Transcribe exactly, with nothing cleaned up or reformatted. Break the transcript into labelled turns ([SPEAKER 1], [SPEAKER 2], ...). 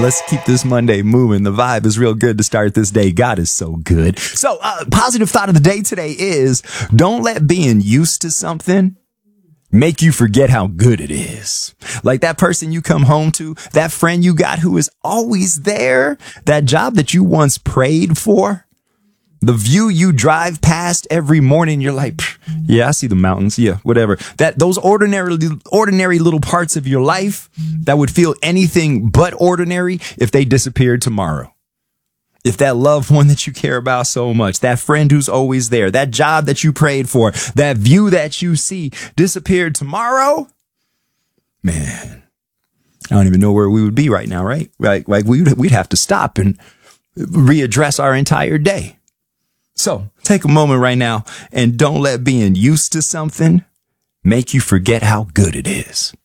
[SPEAKER 1] man. Let's keep this Monday moving. The vibe is real good to start this day. God is so good. So, uh, positive thought of the day today is don't let being used to something make you forget how good it is. Like that person you come home to, that friend you got who is always there, that job that you once prayed for, the view you drive past every morning. You're like, yeah, I see the mountains. Yeah, whatever. That those ordinary, ordinary little parts of your life that would feel anything but ordinary if they disappeared tomorrow. If that loved one that you care about so much, that friend who's always there, that job that you prayed for, that view that you see disappeared tomorrow, man, I don't even know where we would be right now, right? Like, like we'd, we'd have to stop and readdress our entire day. So take a moment right now and don't let being used to something make you forget how good it is.